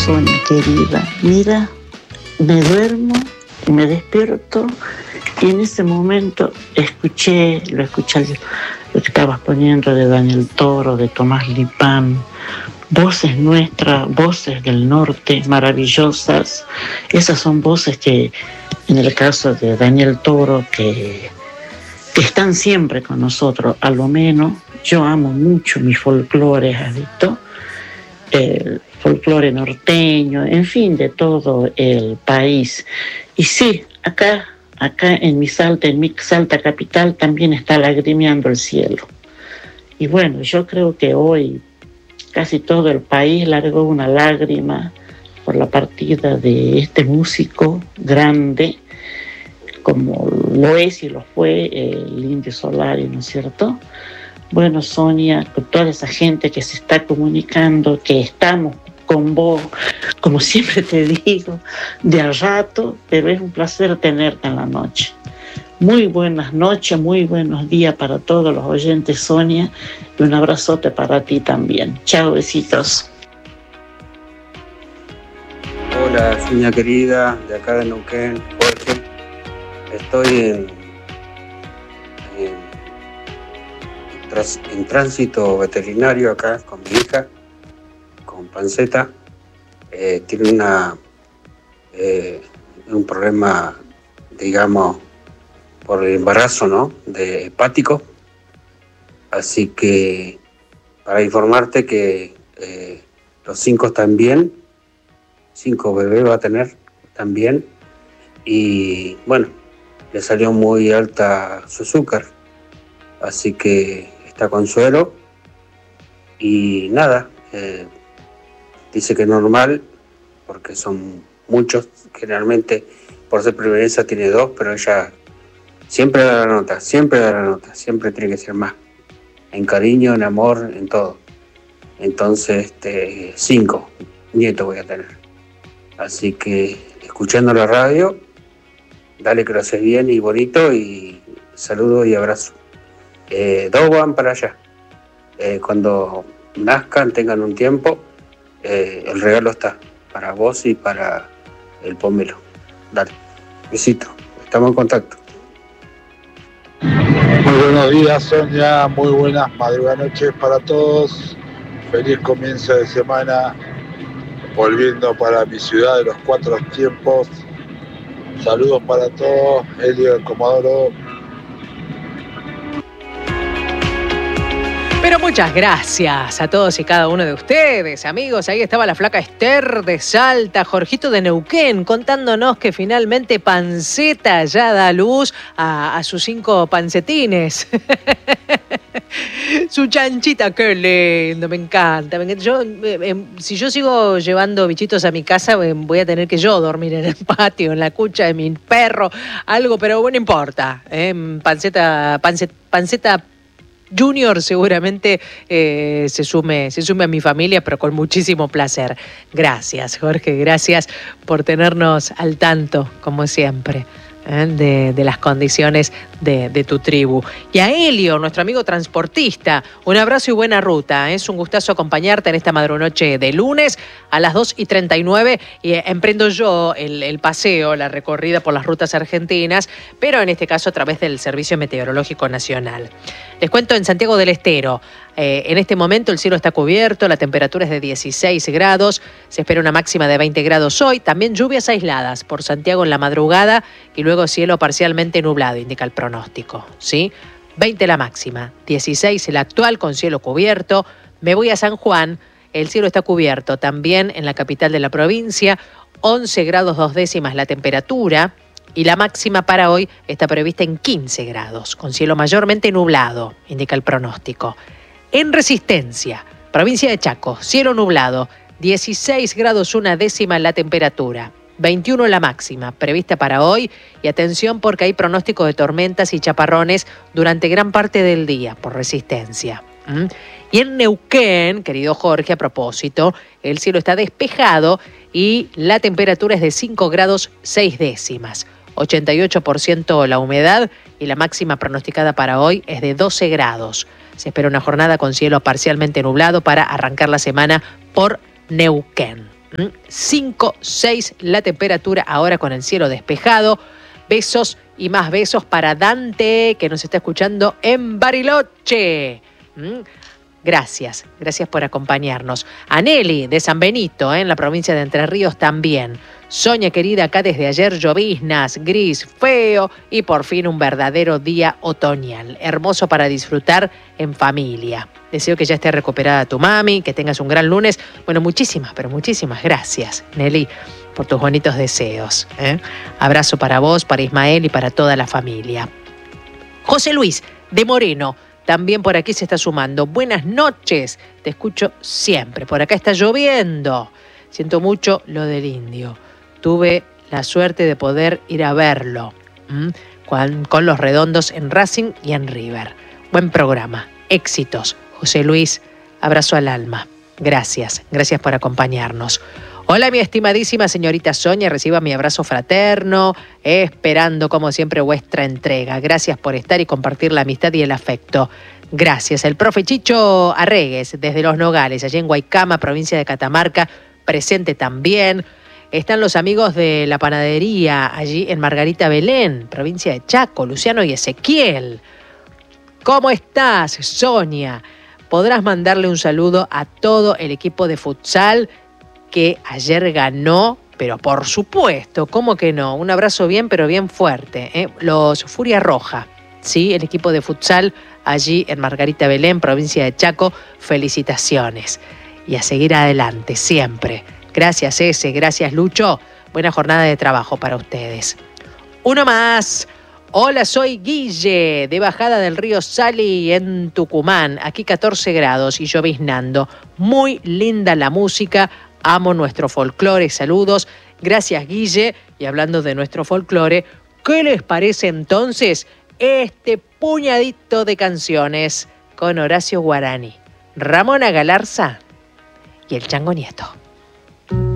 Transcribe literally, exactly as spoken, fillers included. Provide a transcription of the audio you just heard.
Sonia querida, mira, me duermo y me despierto y en ese momento escuché, lo escuché lo que estabas poniendo de Daniel Toro, de Tomás Lipán, voces nuestras, voces del norte, maravillosas. Esas son voces que, en el caso de Daniel Toro, que, que están siempre con nosotros, a lo menos. Yo amo mucho mi folclore, ¿has visto? El folclore norteño, en fin, de todo el país. Y sí, acá, acá en mi Salta, en mi Salta capital, también está lagrimeando el cielo. Y bueno, yo creo que hoy casi todo el país largó una lágrima por la partida de este músico grande, como lo es y lo fue el Indio Solari, ¿no es cierto? Bueno, Sonia, con toda esa gente que se está comunicando, que estamos con vos, como siempre te digo, de a rato, pero es un placer tenerte en la noche. Muy buenas noches, muy buenos días para todos los oyentes, Sonia, y un abrazote para ti también. Chao, besitos. Hola, Sonia querida, de acá de Neuquén, Jorge. Estoy en, en, tras, en tránsito veterinario acá con mi hija, con Panceta. Eh, tiene una eh, un problema, digamos, por el embarazo, ¿no? De hepático. Así que para informarte que eh, los cinco están bien, cinco bebés va a tener también. Y bueno, le salió muy alta su azúcar. Así que está con suero. Y nada, eh, dice que es normal, porque son muchos. Generalmente, por ser primeriza, tiene dos, pero ella siempre da la nota, siempre da la nota, siempre tiene que ser más. En cariño, en amor, en todo. Entonces, este, cinco nietos voy a tener. Así que, escuchando la radio, dale que lo haces bien y bonito, y saludo y abrazo. Eh, dos van para allá. Eh, cuando nazcan, tengan un tiempo, eh, el regalo está para vos y para el pomelo. Dale, besito, estamos en contacto. Muy buenos días, Sonia, muy buenas madrugadas noches para todos. Feliz comienzo de semana, volviendo para mi ciudad de los cuatro tiempos. Saludos para todos, Elio del Comodoro. Pero muchas gracias a todos y cada uno de ustedes, amigos. Ahí estaba la flaca Esther de Salta, Jorgito de Neuquén, contándonos que finalmente Panceta ya da luz a, a sus cinco pancetines. Su chanchita, qué lindo, me encanta. Me encanta. Yo, eh, eh, si yo sigo llevando bichitos a mi casa, eh, voy a tener que yo dormir en el patio, en la cucha de mi perro, algo, pero bueno, no importa. Eh, panceta, panceta, panceta Junior seguramente eh, se sume, se sume a mi familia, pero con muchísimo placer. Gracias, Jorge, gracias por tenernos al tanto, como siempre, ¿eh? de, de las condiciones de, de tu tribu. Y a Elio, nuestro amigo transportista, un abrazo y buena ruta. Es un gustazo acompañarte en esta madrunoche de lunes a las dos y treinta y nueve. Y emprendo yo el, el paseo, la recorrida por las rutas argentinas, pero en este caso a través del Servicio Meteorológico Nacional. Les cuento en Santiago del Estero. Eh, en este momento el cielo está cubierto, la temperatura es de dieciséis grados, se espera una máxima de veinte grados hoy, también lluvias aisladas por Santiago en la madrugada y luego cielo parcialmente nublado, indica el pronóstico, ¿sí? veinte la máxima, dieciséis la actual con cielo cubierto. Me voy a San Juan, el cielo está cubierto también en la capital de la provincia, once grados dos décimas la temperatura. Y la máxima para hoy está prevista en quince grados, con cielo mayormente nublado, indica el pronóstico. En Resistencia, provincia de Chaco, cielo nublado, dieciséis grados una décima la temperatura, veintiuno la máxima prevista para hoy. Y atención porque hay pronóstico de tormentas y chaparrones durante gran parte del día por Resistencia. ¿Mm? Y en Neuquén, querido Jorge, a propósito, el cielo está despejado y la temperatura es de cinco grados seis décimas. ochenta y ocho por ciento la humedad y la máxima pronosticada para hoy es de doce grados. Se espera una jornada con cielo parcialmente nublado para arrancar la semana por Neuquén. cinco, seis la temperatura, ahora con el cielo despejado. Besos y más besos para Dante, que nos está escuchando en Bariloche. Gracias, gracias por acompañarnos. A Nelly de San Benito, ¿eh? en la provincia de Entre Ríos también. Sonia querida, acá desde ayer lloviznas, gris, feo y por fin un verdadero día otoñal. Hermoso para disfrutar en familia. Deseo que ya esté recuperada tu mami, que tengas un gran lunes. Bueno, muchísimas, pero muchísimas gracias, Nelly, por tus bonitos deseos. ¿eh? Abrazo para vos, para Ismael y para toda la familia. José Luis de Moreno, también por aquí se está sumando. Buenas noches, te escucho siempre. Por acá está lloviendo. Siento mucho lo del indio. Tuve la suerte de poder ir a verlo ¿m? con, con los redondos en Racing y en River. Buen programa, éxitos. José Luis, abrazo al alma. Gracias, gracias por acompañarnos. Hola, mi estimadísima señorita Sonia, reciba mi abrazo fraterno, esperando como siempre vuestra entrega. Gracias por estar y compartir la amistad y el afecto. Gracias. El profe Chicho Arregues, desde Los Nogales, allí en Guaycama, provincia de Catamarca, presente también. Están los amigos de la panadería, allí en Margarita Belén, provincia de Chaco, Luciano y Ezequiel. ¿Cómo estás, Sonia? Podrás mandarle un saludo a todo el equipo de futsal que ayer ganó, pero por supuesto, ¿cómo que no? Un abrazo bien, pero bien fuerte. ¿eh? Los Furia Roja, ¿sí? El equipo de futsal allí en Margarita Belén, provincia de Chaco, felicitaciones. Y a seguir adelante, siempre. Gracias, Ese, gracias, Lucho. Buena jornada de trabajo para ustedes. Uno más. Hola, soy Guille, de Bajada del Río Sali, en Tucumán. Aquí catorce grados y lloviznando. Muy linda la música. Amo nuestro folclore, saludos. Gracias, Guille. Y hablando de nuestro folclore, ¿qué les parece entonces este puñadito de canciones con Horacio Guarani, Ramona Galarza y el Chango Nieto?